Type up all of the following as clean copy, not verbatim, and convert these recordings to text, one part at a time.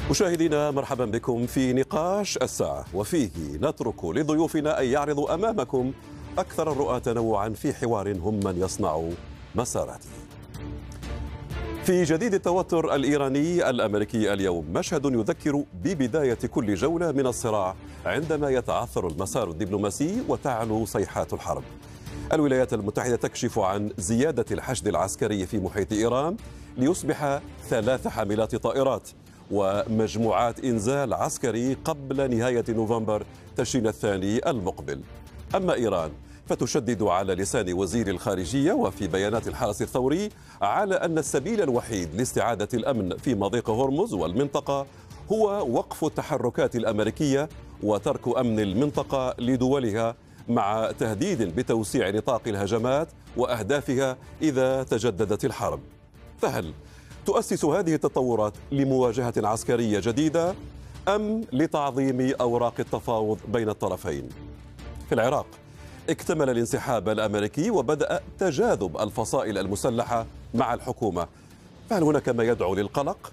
مشاهدينا مرحبا بكم في نقاش الساعة، وفيه نترك لضيوفنا أن يعرضوا أمامكم أكثر الرؤى تنوعا في حوار هم من يصنع مساراته. في جديد التوتر الإيراني الأمريكي اليوم مشهد يذكر ببداية كل جولة من الصراع عندما يتعثر المسار الدبلوماسي وتعلو صيحات الحرب. الولايات المتحدة تكشف عن زيادة الحشد العسكري في محيط إيران ليصبح 3 حاملات طائرات ومجموعات إنزال عسكري قبل نهاية نوفمبر تشرين الثاني المقبل. أما إيران فتشدد على لسان وزير الخارجية وفي بيانات الحرس الثوري على أن السبيل الوحيد لاستعادة الأمن في مضيق هرمز والمنطقة هو وقف التحركات الأمريكية وترك أمن المنطقة لدولها، مع تهديد بتوسيع نطاق الهجمات وأهدافها إذا تجددت الحرب. فهل تؤسس هذه التطورات لمواجهة عسكرية جديدة أم لتعظيم أوراق التفاوض بين الطرفين؟ في العراق اكتمل الانسحاب الأمريكي وبدأ تجاذب الفصائل المسلحة مع الحكومة، فهل هناك ما يدعو للقلق؟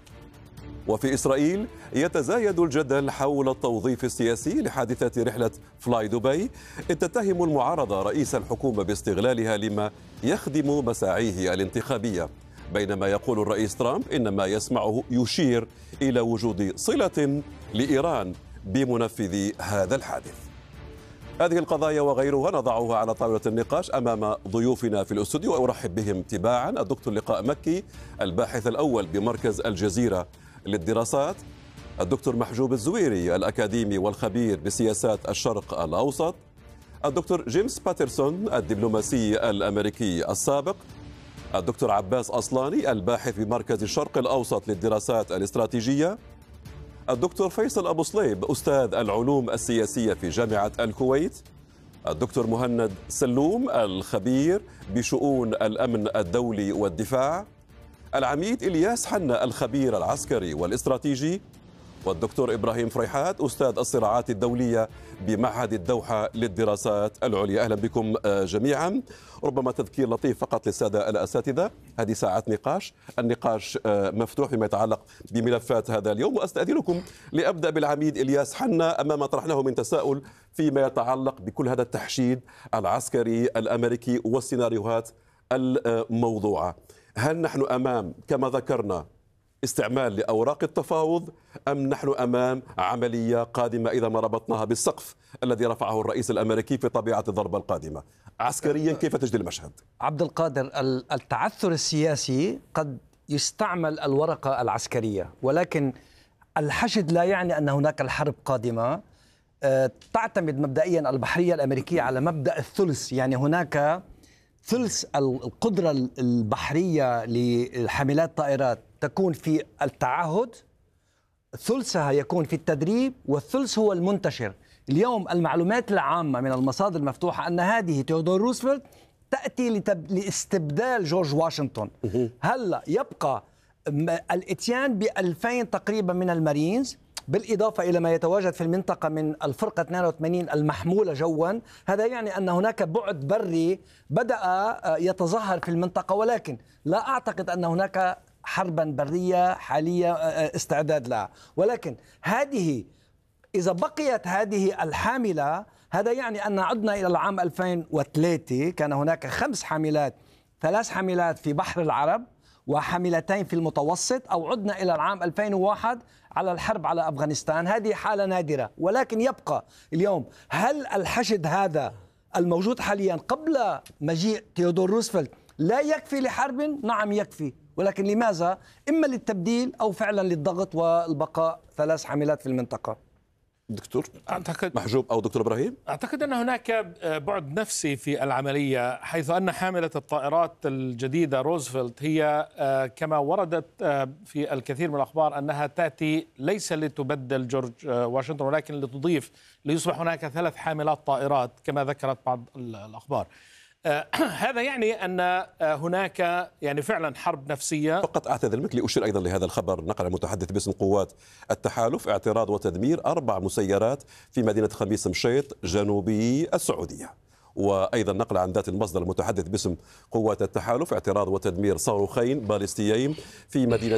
وفي إسرائيل يتزايد الجدل حول التوظيف السياسي لحادثة رحلة فلاي دبي، إذ تتهم المعارضة رئيس الحكومة باستغلالها لما يخدم مساعيه الانتخابية، بينما يقول الرئيس ترامب إن ما يسمعه يشير إلى وجود صلة لإيران بمنفذ هذا الحادث. هذه القضايا وغيرها نضعها على طاولة النقاش أمام ضيوفنا في الاستوديو، وأرحب بهم تباعا: الدكتور لقاء مكي الباحث الأول بمركز الجزيرة للدراسات، الدكتور محجوب الزويري الأكاديمي والخبير بسياسات الشرق الأوسط، الدكتور جيمس باترسون الدبلوماسي الأمريكي السابق، الدكتور عباس أصلاني الباحث بمركز الشرق الأوسط للدراسات الاستراتيجية، الدكتور فيصل أبو صليب أستاذ العلوم السياسية في جامعة الكويت، الدكتور مهند سلوم الخبير بشؤون الأمن الدولي والدفاع، العميد إلياس حنا الخبير العسكري والاستراتيجي، والدكتور إبراهيم فريحات أستاذ الصراعات الدولية بمعهد الدوحة للدراسات العليا. أهلا بكم جميعا. ربما تذكير لطيف فقط للسادة الأساتذة: هذه ساعة نقاش، النقاش مفتوح فيما يتعلق بملفات هذا اليوم، وأستأذنكم لأبدأ بالعميد إلياس حنا أمام طرحناه من تساؤل فيما يتعلق بكل هذا التحشيد العسكري الأمريكي والسيناريوهات الموضوعة. هل نحن أمام كما ذكرنا استعمال لأوراق التفاوض، أم نحن أمام عملية قادمة إذا ما ربطناها بالسقف الذي رفعه الرئيس الأمريكي في طبيعة الضربة القادمة؟ عسكريا كيف تجدي المشهد؟ عبد القادر، التعثر السياسي قد يستعمل الورقة العسكرية، ولكن الحشد لا يعني أن هناك الحرب قادمة. تعتمد مبدئيا البحرية الأمريكية على مبدأ الثلث، يعني هناك ثلث القدرة البحرية لحاملات طائرات تكون في التعهد، ثلثها يكون في التدريب، والثلث هو المنتشر. اليوم المعلومات العامة من المصادر المفتوحة أن هذه تيودور روزفلت تأتي لاستبدال جورج واشنطن. هلا يبقى الاتيان ب2000 تقريبا من المارينز، بالإضافة إلى ما يتواجد في المنطقة من الفرقة 82 المحمولة جوا. هذا يعني أن هناك بعد بري بدأ يتظاهر في المنطقة، ولكن لا أعتقد أن هناك حربا برية حالية استعداد لها. ولكن هذه إذا بقيت هذه الحاملة، هذا يعني أن عدنا إلى العام 2003 كان هناك 5 حاملات، 3 حاملات في بحر العرب وحاملتين في المتوسط، أو عدنا إلى العام 2001 على الحرب على أفغانستان. هذه حالة نادرة، ولكن يبقى اليوم هل الحشد هذا الموجود حاليا قبل مجيء تيودور روزفلت لا يكفي لحرب؟ نعم يكفي، ولكن لماذا؟ إما للتبديل أو فعلا للضغط والبقاء 3 حاملات في المنطقة. دكتور محجوب أو دكتور إبراهيم؟ أعتقد أن هناك بعد نفسي في العملية، حيث أن حاملة الطائرات الجديدة روزفلت هي كما وردت في الكثير من الأخبار أنها تأتي ليس لتبدل جورج واشنطن، ولكن لتضيف، ليصبح هناك 3 حاملات طائرات كما ذكرت بعض الأخبار. هذا يعني أن هناك يعني فعلا حرب نفسية. فقط أعتذر منك لأشير أيضا لهذا الخبر، نقل المتحدث باسم قوات التحالف: اعتراض وتدمير 4 مسيرات في مدينة خميس مشيط جنوبي السعودية. وأيضا نقل عن ذات المصدر المتحدث باسم قوات التحالف: اعتراض وتدمير صاروخين باليستيين في مدينة